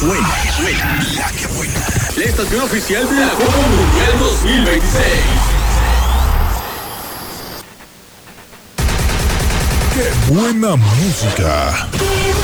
suena, la que buena. La estación oficial de la Copa Mundial 2026. ¡Qué buena música!